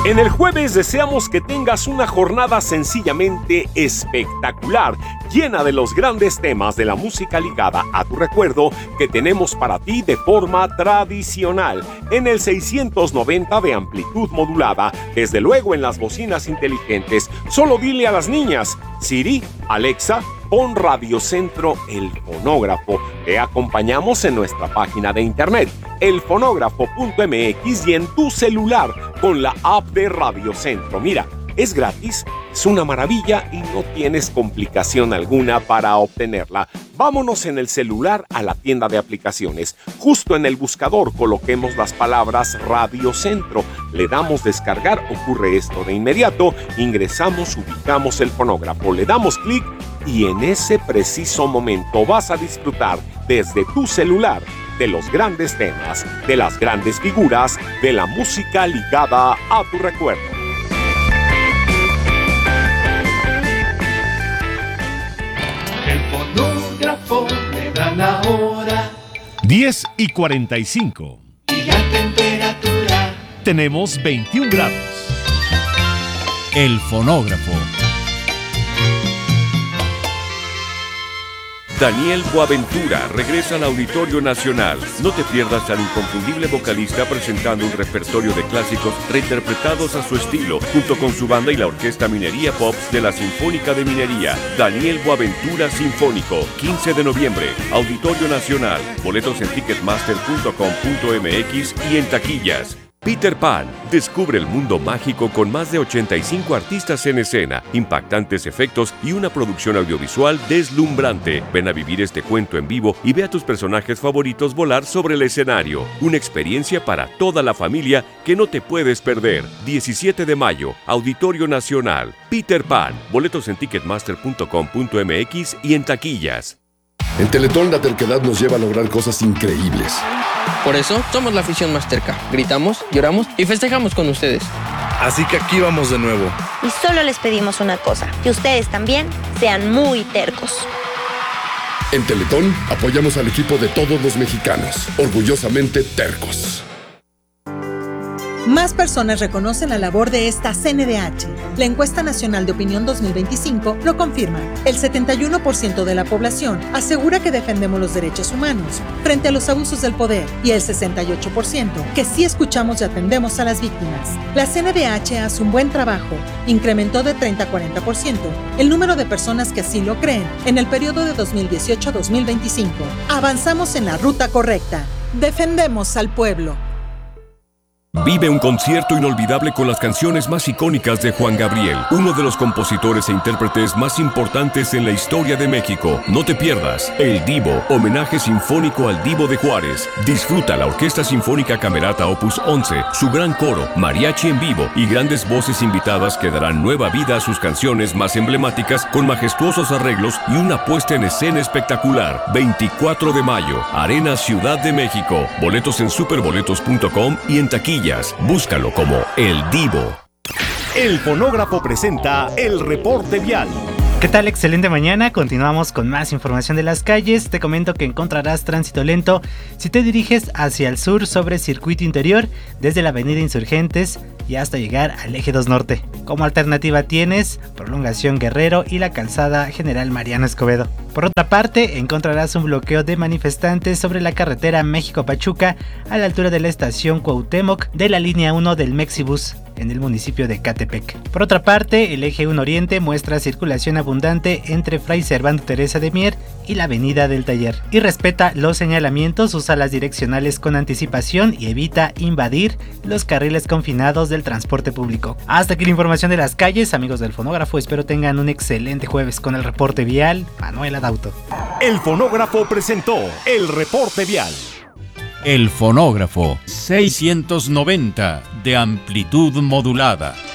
En el jueves deseamos que tengas una jornada sencillamente espectacular, llena de los grandes temas de la música ligada a tu recuerdo que tenemos para ti de forma tradicional, en el 690 de amplitud modulada, desde luego en las bocinas inteligentes. Solo dile a las niñas: Siri, Alexa, pon Radio Centro El Fonógrafo. Te acompañamos en nuestra página de internet, elfonógrafo.mx, y en tu celular con la app de Radio Centro. Mira, es gratis, es una maravilla y no tienes complicación alguna para obtenerla. Vámonos en el celular a la tienda de aplicaciones. Justo en el buscador coloquemos las palabras Radio Centro. Le damos descargar, ocurre esto de inmediato. Ingresamos, ubicamos el fonógrafo, le damos clic y en ese preciso momento vas a disfrutar desde tu celular de los grandes temas, de las grandes figuras, de la música ligada a tu recuerdo. El fonógrafo le da la hora. 10:45. Y la temperatura. Tenemos 21 grados. El fonógrafo. Daniel Boaventura regresa al Auditorio Nacional. No te pierdas al inconfundible vocalista presentando un repertorio de clásicos reinterpretados a su estilo, junto con su banda y la Orquesta Minería Pops de la Sinfónica de Minería. Daniel Boaventura Sinfónico, 15 de noviembre, Auditorio Nacional. Boletos en ticketmaster.com.mx y en taquillas. Peter Pan, descubre el mundo mágico con más de 85 artistas en escena, impactantes efectos y una producción audiovisual deslumbrante. Ven a vivir este cuento en vivo y ve a tus personajes favoritos volar sobre el escenario. Una experiencia para toda la familia que no te puedes perder. 17 de mayo, Auditorio Nacional. Peter Pan, boletos en ticketmaster.com.mx y en taquillas. En Teletón la terquedad nos lleva a lograr cosas increíbles. Por eso somos la afición más terca. Gritamos, lloramos y festejamos con ustedes. Así que aquí vamos de nuevo. Y solo les pedimos una cosa, que ustedes también sean muy tercos. En Teletón apoyamos al equipo de todos los mexicanos, orgullosamente tercos. Más personas reconocen la labor de esta CNDH. La Encuesta Nacional de Opinión 2025 lo confirma. El 71% de la población asegura que defendemos los derechos humanos frente a los abusos del poder y el 68% que sí escuchamos y atendemos a las víctimas. La CNDH hace un buen trabajo. Incrementó de 30 a 40% el número de personas que así lo creen en el periodo de 2018 a 2025. Avanzamos en la ruta correcta. Defendemos al pueblo. Vive un concierto inolvidable con las canciones más icónicas de Juan Gabriel, uno de los compositores e intérpretes más importantes en la historia de México. No te pierdas El Divo, homenaje sinfónico al Divo de Juárez. Disfruta la Orquesta Sinfónica Camerata Opus 11, su gran coro, mariachi en vivo y grandes voces invitadas que darán nueva vida a sus canciones más emblemáticas con majestuosos arreglos y una puesta en escena espectacular. 24 de mayo, Arena Ciudad de México. Boletos en superboletos.com y en taquilla. Búscalo como El Divo. El fonógrafo presenta el reporte vial. ¿Qué tal? Excelente mañana. Continuamos con más información de las calles. Te comento que encontrarás tránsito lento si te diriges hacia el sur sobre Circuito Interior desde la Avenida Insurgentes y hasta llegar al Eje 2 Norte. Como alternativa tienes Prolongación Guerrero y la calzada General Mariano Escobedo. Por otra parte, encontrarás un bloqueo de manifestantes sobre la carretera México-Pachuca a la altura de la estación Cuauhtémoc de la línea 1 del Mexibus en el municipio de Catepec. Por otra parte, el Eje 1 Oriente muestra circulación abundante entre Fray Servando Teresa de Mier y la Avenida del Taller. Y respeta los señalamientos, usa las direccionales con anticipación y evita invadir los carriles confinados del transporte público. Hasta aquí la información de las calles, amigos del fonógrafo. Espero tengan un excelente jueves con el reporte vial. Manuel Adauto. El fonógrafo presentó el reporte vial. El fonógrafo 690 de amplitud modulada.